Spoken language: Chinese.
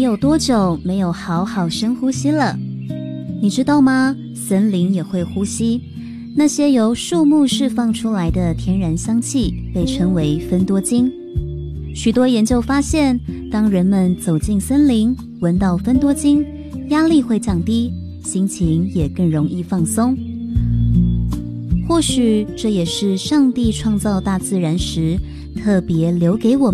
有多久没有好好深呼吸了？你知道吗？森林也会呼吸，那些由树木释放出来的天然香气被称为芬多精。许多研究发现，当人们走进森林，闻到芬多精，压力会降低，心情也更容易放松。或许这也是上帝创造大自然时特别留给我们